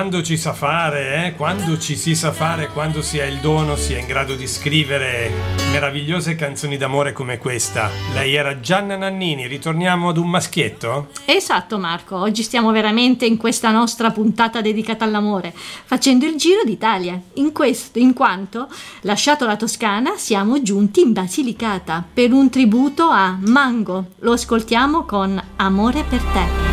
quando ci sa fare, quando ci si sa fare, quando si ha il dono, si è in grado di scrivere meravigliose canzoni d'amore come questa. Lei era Gianna Nannini, ritorniamo ad un maschietto? Esatto Marco, oggi stiamo veramente in questa nostra puntata dedicata all'amore, facendo il giro d'Italia, in quanto, lasciato la Toscana, siamo giunti in Basilicata per un tributo a Mango. Lo ascoltiamo con Amore per te.